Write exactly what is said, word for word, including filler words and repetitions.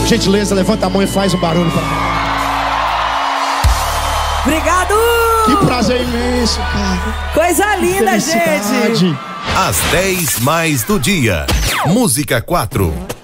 Gentileza, levanta a mão e faz um barulho pra mim. Obrigado! Que prazer imenso, cara. Coisa linda, gente. Às dez mais do dia. Música quatro.